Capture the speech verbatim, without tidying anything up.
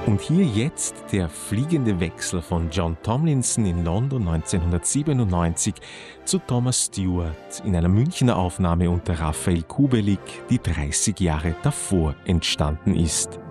Und hier jetzt der fliegende Wechsel von John Tomlinson in London neunzehnhundertsiebenundneunzig zu Thomas Stewart in einer Münchner Aufnahme unter Raphael Kubelik, die dreißig Jahre davor entstanden ist.